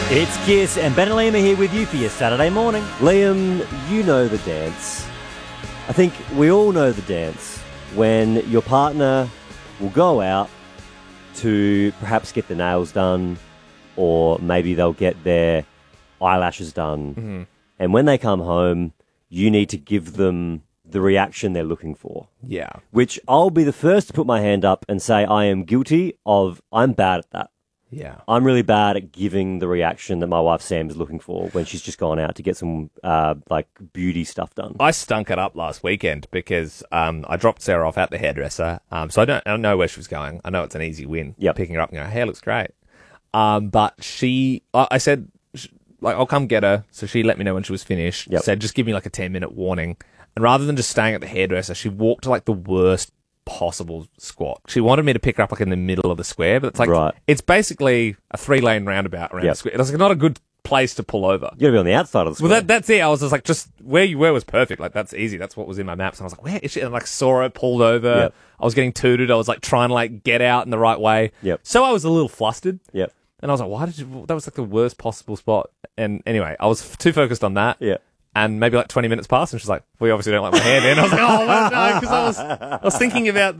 It's Kiss, and Ben and Liam are here with you for your Saturday morning. Liam, you know the dance. I think we all know the dance when your partner will go out to perhaps get the nails done, or maybe they'll get their eyelashes done. Mm-hmm. And when they come home, you need to give them the reaction they're looking for. Yeah. Which I'll be the first to put my hand up and say I am guilty of. I'm bad at that. Yeah. I'm really bad at giving the reaction that my wife Sam is looking for when she's just gone out to get some beauty stuff done. I stunk it up last weekend because I dropped Sarah off at the hairdresser. So I don't know where she was going. I know it's an easy win. Yep. Picking her up and going, hair looks great. But I said, I'll come get her. So she let me know when she was finished. Yep. Said, just give me like a 10-minute warning. And rather than just staying at the hairdresser, she walked to like the worst possible squat. She wanted me to pick her up like in the middle of the square, but it's like, right. It's basically a 3-lane roundabout around the square. It's like not a good place to pull over. You gotta be on the outside of the square. Well, that's it. I was just like, just where you were was perfect. Like, that's easy. That's what was in my maps. And I was like, where is she? And like saw her, pulled over. Yep. I was getting tooted. I was like trying to like get out in the right way. Yep. So I was a little flustered. Yep. And I was like, why did you, that was like the worst possible spot. And anyway, I was too focused on that. Yeah. And maybe like 20 minutes passed and she's like, we obviously don't like my hair then. I was like, oh, well, no, because I was thinking about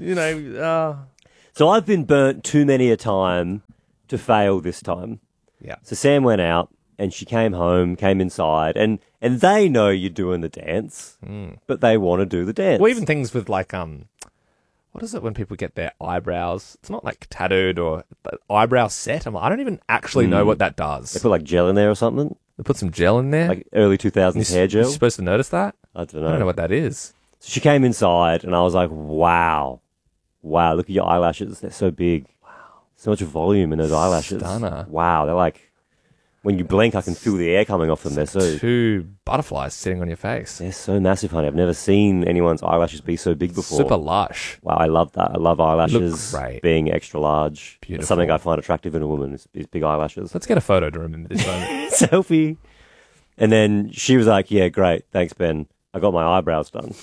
the, So I've been burnt too many a time to fail this time. Yeah. So Sam went out and she came home, came inside, and they know you're doing the dance, but they want to do the dance. Well, even things with like, what is it when people get their eyebrows? It's not like tattooed or eyebrow set. I don't even actually know what that does. They put like gel in there or something? They put some gel in there? Like early 2000s hair gel? You're supposed to notice that? I don't I don't know know. what that is. So she came inside and I was like, wow, look at your eyelashes. They're so big. Wow. So much volume in those eyelashes. Stunner. Wow, they're like, when you blink, I can feel the air coming off them. They're so 2 butterflies sitting on your face. They're so massive, honey. I've never seen anyone's eyelashes be so big before. Super lush. Wow, I love that. I love eyelashes Look great. being extra large. Beautiful. That's something I find attractive in a woman is big eyelashes. Let's get a photo to remember this moment. Selfie. And then she was like, yeah, great. Thanks, Ben. I got my eyebrows done.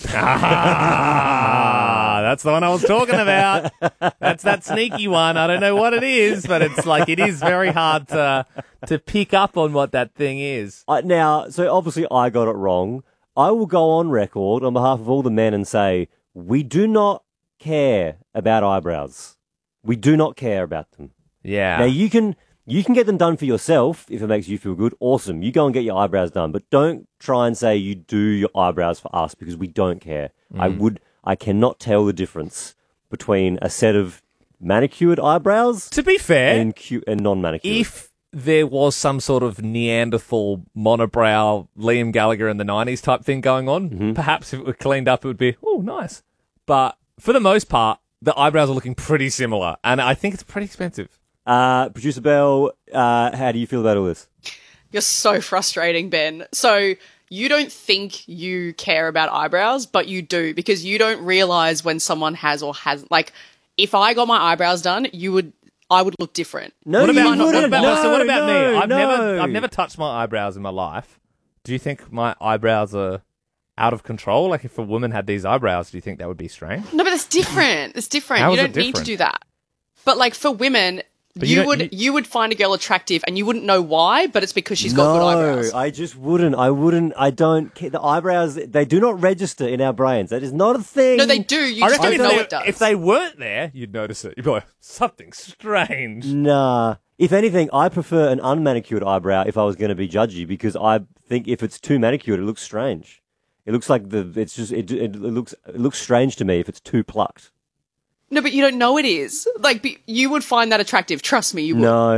That's the one I was talking about. That's that sneaky one. I don't know what it is, but it's like it is very hard to pick up on what that thing is. Now, so obviously I got it wrong. I will go on record on behalf of all the men and say, we do not care about eyebrows. We do not care about them. Yeah. Now, you can get them done for yourself if it makes you feel good. Awesome. You go and get your eyebrows done, but don't try and say you do your eyebrows for us because we don't care. I cannot tell the difference between a set of manicured eyebrows To be fair, and non-manicured. if there was some sort of Neanderthal monobrow Liam Gallagher in the 90s type thing going on, perhaps if it were cleaned up, it would be, oh, nice. But for the most part, the eyebrows are looking pretty similar, and I think it's pretty expensive. Producer Bell, how do you feel about all this? You're so frustrating, Ben. So you don't think you care about eyebrows, but you do, because you don't realize when someone has or hasn't. Like, if I got my eyebrows done, I would look different. No, What you about, wouldn't. what about No, me? no. I've never touched my eyebrows in my life. Do you think my eyebrows are out of control? Like, if a woman had these eyebrows, do you think that would be strange? No, but that's different. It's different. How You is it don't need to different? do that. But like for women, But you would find a girl attractive and you wouldn't know why, but it's because she's got good eyebrows. I just wouldn't. I don't care. The eyebrows, they do not register in our brains. That is not a thing. No, they do. You I just reckon don't know it does. if they weren't there, you'd notice it. You'd be like, something strange. Nah. If anything, I prefer an unmanicured eyebrow if I was going to be judgy, because I think if it's too manicured, it looks strange. It looks like it looks strange to me if it's too plucked. No, but you don't know it is. Like, you would find that attractive. Trust me, you would. No.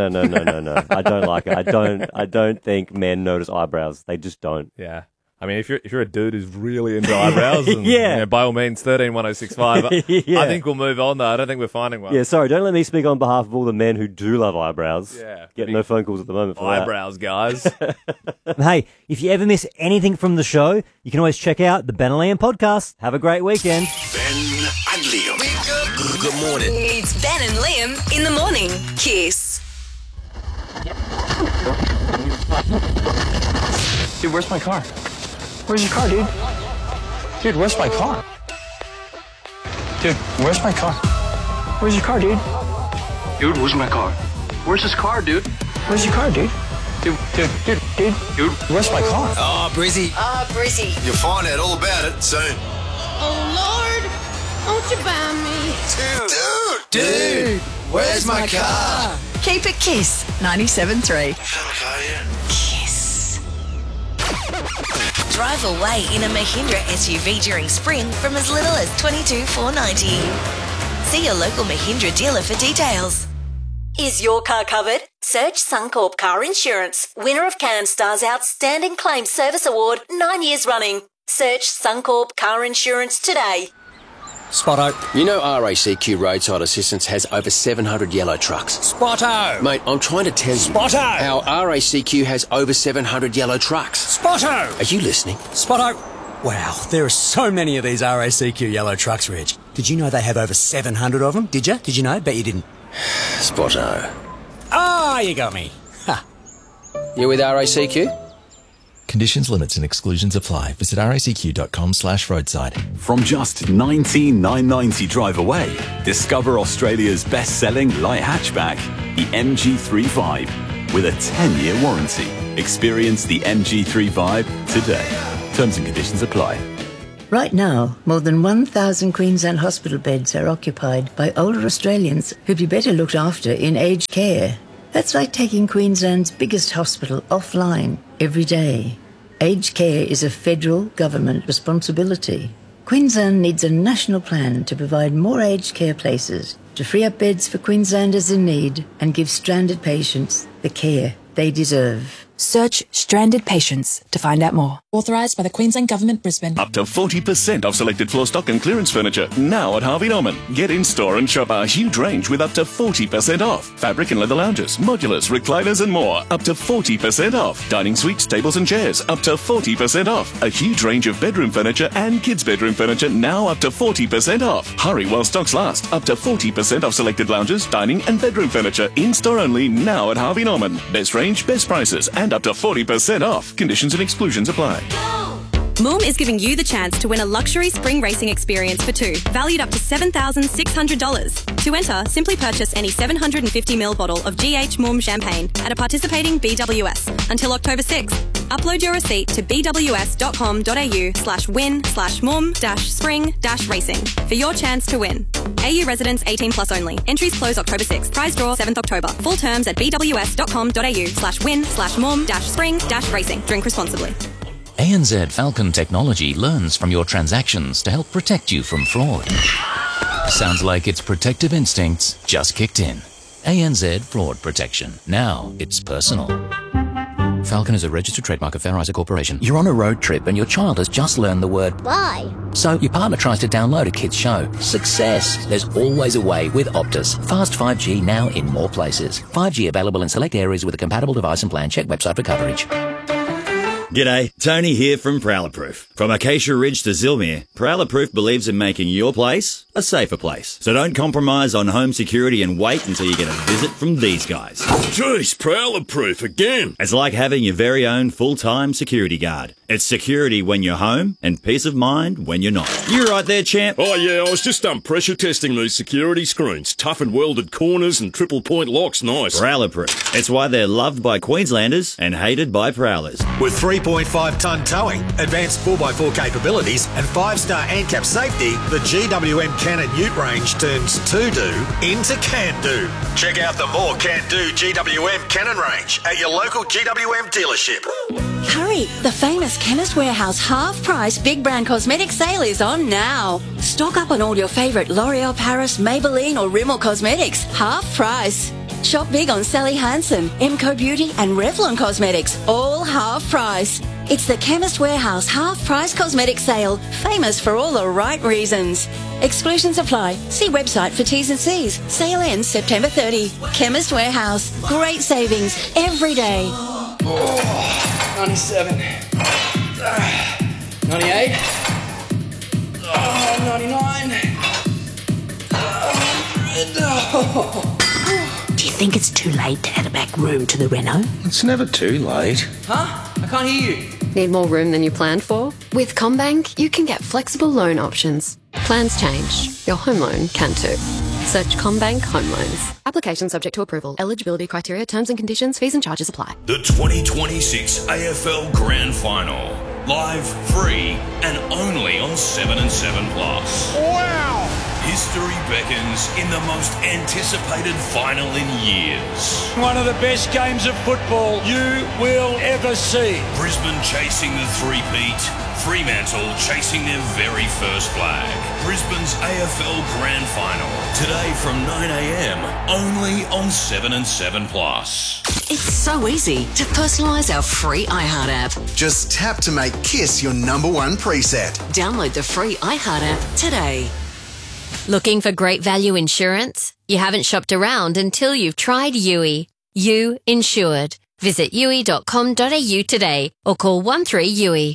I don't like it. I don't think men notice eyebrows. They just don't. Yeah. I mean, if you're a dude who's really into eyebrows, then, Yeah. by all means, 131065. Yeah. I think we'll move on, though. I don't think we're finding one. Yeah, sorry, don't let me speak on behalf of all the men who do love eyebrows. Yeah. Get no phone calls at the moment for Eyebrows, guys. Hey, if you ever miss anything from the show, you can always check out the Ben and Liam podcast. Have a great weekend. Ben and Liam. Good morning. It's Ben and Liam in the morning. Kiss. Dude, where's my car? Where's your car, dude? Dude, where's my car? Dude, where's my car? Where's your car, dude? Dude, where's my car? Where's his car, dude? Where's your car, dude? Dude, where's my car? Oh, Brizzy. Brizzy. You'll find out all about it soon. Oh, Lord, won't you buy me? Dude, where's my car? Keep it Kiss 97.3. Kiss. Drive away in a Mahindra SUV during spring from as little as $22,490. See your local Mahindra dealer for details. Is your car covered? Search Suncorp Car Insurance, winner of CanStar's Outstanding Claim Service Award 9 years running. Search Suncorp Car Insurance today. Spotto. You know RACQ Roadside Assistance has over 700 yellow trucks. Spotto. Mate, I'm trying to tell you Spotto. how RACQ has over 700 yellow trucks. Spotto. Are you listening? Spotto. Wow, there are so many of these RACQ yellow trucks, Reg. Did you know they have over 700 of them? Did you? Did you know? Bet you didn't. Spotto. Ah, you got me. Ha. You with RACQ? Conditions, limits and exclusions apply. Visit racq.com/roadside. From just $19,990 drive away, discover Australia's best-selling light hatchback, the MG3 with a 10-year warranty. Experience the MG3 today. Terms and conditions apply. Right now, more than 1,000 Queensland hospital beds are occupied by older Australians who'd be better looked after in aged care. That's like taking Queensland's biggest hospital offline every day. Aged care is a federal government responsibility. Queensland needs a national plan to provide more aged care places, to free up beds for Queenslanders in need and give stranded patients the care they deserve. Search Stranded Patients to find out more. Authorised by the Queensland Government, Brisbane. Up to 40% off selected floor stock and clearance furniture now at Harvey Norman. Get in store and shop our huge range with up to 40% off. Fabric and leather lounges, modulars, recliners and more. Up to 40% off. Dining suites, tables and chairs. Up to 40% off. A huge range of bedroom furniture and kids' bedroom furniture now up to 40% off. Hurry while stocks last. Up to 40% off selected lounges, dining and bedroom furniture. In store only now at Harvey Norman. Best range, best prices and up to 40% off. Conditions and exclusions apply. Moom is giving you the chance to win a luxury spring racing experience for two, valued up to $7,600. To enter, simply purchase any 750ml bottle of GH Moom champagne at a participating BWS until October 6th. Upload your receipt to bws.com.au/win/moom-spring-racing for your chance to win. AU residents 18 plus only. Entries close October 6th. Prize draw 7th October. Full terms at bws.com.au/win/moom-spring-racing. Drink responsibly. ANZ Falcon Technology learns from your transactions to help protect you from fraud. Sounds like its protective instincts just kicked in. ANZ Fraud Protection. Now it's personal. Falcon is a registered trademark of Fair Isaac Corporation. You're on a road trip and your child has just learned the word bye. So your partner tries to download a kid's show. Success. There's always a way with Optus. Fast 5G now in more places. 5G available in select areas with a compatible device and plan. Check website for coverage. G'day, Tony here from Prowler Proof. From Acacia Ridge to Zilmere, Prowler Proof believes in making your place a safer place. So don't compromise on home security and wait until you get a visit from these guys. Jeez, Prowler Proof again. It's like having your very own full-time security guard. It's security when you're home and peace of mind when you're not. You right there, champ? Oh yeah, I was just pressure testing these security screens. Tough and welded corners and triple point locks, nice. Prowler Proof. It's why they're loved by Queenslanders and hated by Prowlers. With 3.5-tonne towing, advanced 4x4 capabilities and 5-star ANCAP safety, the GWM Cannon Ute range turns to-do into can-do. Check out the more can-do GWM Cannon range at your local GWM dealership. Hurry! The famous Chemist Warehouse half-price big brand cosmetic sale is on now. Stock up on all your favourite L'Oreal Paris, Maybelline or Rimmel cosmetics. Half price. Shop big on Sally Hansen, Emco Beauty and Revlon Cosmetics. All half price. It's the Chemist Warehouse half-price cosmetic sale. Famous for all the right reasons. Exclusions apply. See website for T's and C's. Sale ends September 30. Chemist Warehouse. Great savings every day. 97. 98. 99. Do you think it's too late to add a back room to the reno? It's never too late. Huh? I can't hear you. Need more room than you planned for? With CommBank, you can get flexible loan options. Plans change. Your home loan can too. Search CommBank Home Loans. Application subject to approval. Eligibility criteria, terms and conditions, fees and charges apply. The 2026 AFL Grand Final. Live, free, and only on 7 and 7 Plus. Wow! History beckons in the most anticipated final in years. One of the best games of football you will ever see. Brisbane chasing the three-peat. Fremantle chasing their very first flag. Brisbane's AFL Grand Final. Today from 9 a.m. only on 7 and 7 Plus. It's so easy to personalise our free iHeart app. Just tap to make Kiss your #1 preset. Download the free iHeart app today. Looking for great value insurance? You haven't shopped around until you've tried Yui. You Insured. Visit yui.com.au today or call 13-YUI.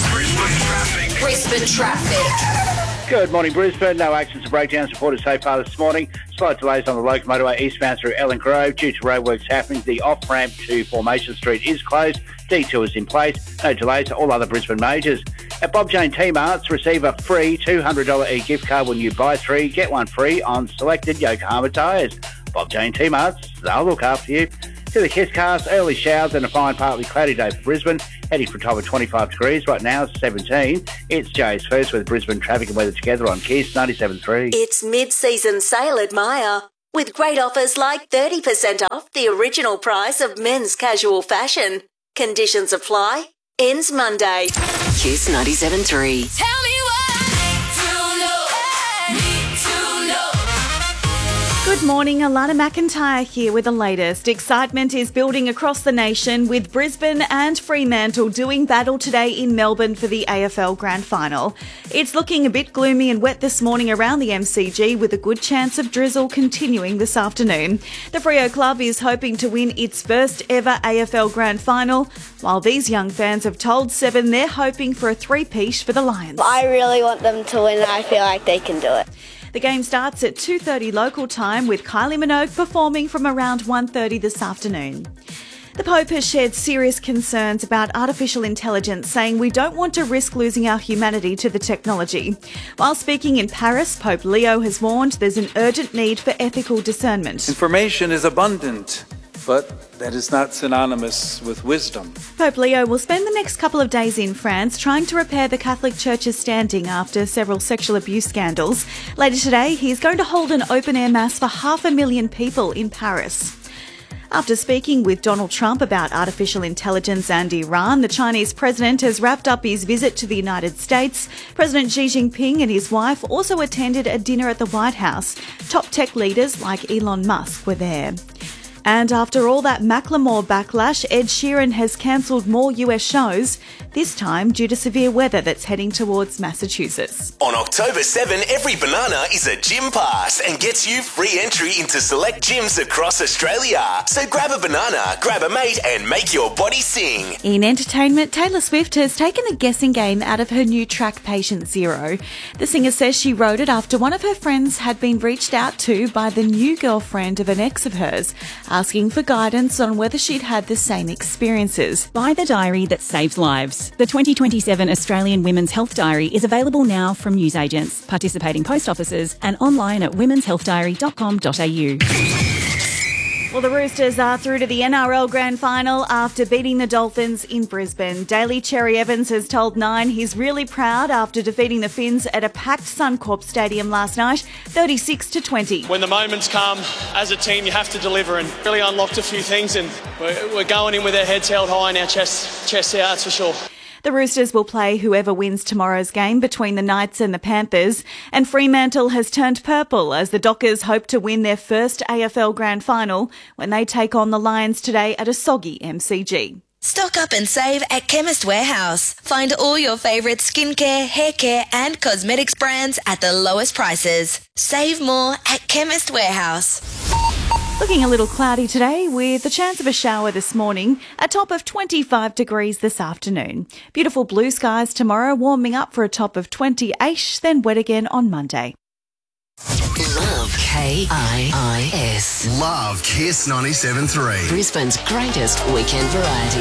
Brisbane traffic. Good morning, Brisbane. No accidents or breakdowns reported so far this morning. Slight delays on the local motorway eastbound through Ellen Grove due to roadworks happening. The off-ramp to Formation Street is closed. D2 is in place. No delays to all other Brisbane majors. At Bob Jane T-Marts, receive a free $200 e-gift card when you buy 3, get 1 free on selected Yokohama tyres. Bob Jane T-Marts, they'll look after you. To the Kiss cast, early showers and a fine partly cloudy day for Brisbane. Heading for a top of 25 degrees. Right now, 17. It's Jay's First with Brisbane traffic and weather together on Kiss 97.3. It's mid-season sale at Myer, with great offers like 30% off the original price of men's casual fashion. Conditions apply. Ends Monday. Kiss 97.3. Tell me what to know. Need to know. Good morning, Alana McIntyre here with the latest. Excitement is building across the nation with Brisbane and Fremantle doing battle today in Melbourne for the AFL Grand Final. It's looking a bit gloomy and wet this morning around the MCG with a good chance of drizzle continuing this afternoon. The Freo Club is hoping to win its first ever AFL Grand Final, while these young fans have told Seven they're hoping for a three-peat for the Lions. I really want them to win and I feel like they can do it. The game starts at 2:30 local time with Kylie Minogue performing from around 1:30 this afternoon. The Pope has shared serious concerns about artificial intelligence, saying we don't want to risk losing our humanity to the technology. While speaking in Paris, Pope Leo has warned there's an urgent need for ethical discernment. Information is abundant, but that is not synonymous with wisdom. Pope Leo will spend the next couple of days in France trying to repair the Catholic Church's standing after several sexual abuse scandals. Later today, he's going to hold an open-air mass for 500,000 people in Paris. After speaking with Donald Trump about artificial intelligence and Iran, the Chinese president has wrapped up his visit to the United States. President Xi Jinping and his wife also attended a dinner at the White House. Top tech leaders like Elon Musk were there. And after all that Macklemore backlash, Ed Sheeran has cancelled more US shows, this time due to severe weather that's heading towards Massachusetts. On October 7, every banana is a gym pass and gets you free entry into select gyms across Australia. So grab a banana, grab a mate and make your body sing. In entertainment, Taylor Swift has taken the guessing game out of her new track Patient Zero. The singer says she wrote it after one of her friends had been reached out to by the new girlfriend of an ex of hers, asking for guidance on whether she'd had the same experiences. Buy the diary that saves lives. The 2027 Australian Women's Health Diary is available now from newsagents, participating post offices and online at womenshealthdiary.com.au. Well, the Roosters are through to the NRL Grand Final after beating the Dolphins in Brisbane. Daly Cherry Evans has told Nine he's really proud after defeating the Finns at a packed Suncorp Stadium last night, 36-20. When the moments come, as a team, you have to deliver, and really unlocked a few things, and we're going in with our heads held high and our chests out, that's for sure. The Roosters will play whoever wins tomorrow's game between the Knights and the Panthers, and Fremantle has turned purple as the Dockers hope to win their first AFL Grand Final when they take on the Lions today at a soggy MCG. Stock up and save at Chemist Warehouse. Find all your favourite skincare, hair care and cosmetics brands at the lowest prices. Save more at Chemist Warehouse. Looking a little cloudy today with a chance of a shower this morning, a top of 25 degrees this afternoon. Beautiful blue skies tomorrow, warming up for a top of 28, then wet again on Monday. Love K-I-I-S. Love Kiss 97.3. Brisbane's greatest weekend variety.